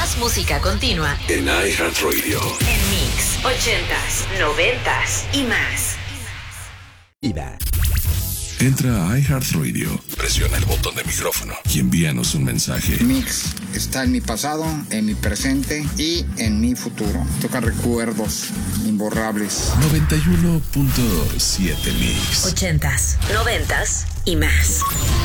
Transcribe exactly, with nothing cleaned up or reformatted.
Más música continua en iHeartRadio. En Mix, ochentas, noventas y más. Ida. Entra a iHeartRadio, presiona el botón de micrófono y envíanos un mensaje. Mix está en mi pasado, en mi presente y en mi futuro. Toca recuerdos imborrables. noventa y uno punto siete Mix. Ochentas, noventas y más.